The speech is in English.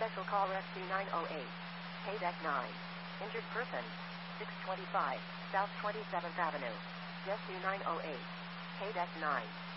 Special call Rescue 908. Deck 9. Injured person. 625 South 27th Avenue. Rescue 908. Deck 9.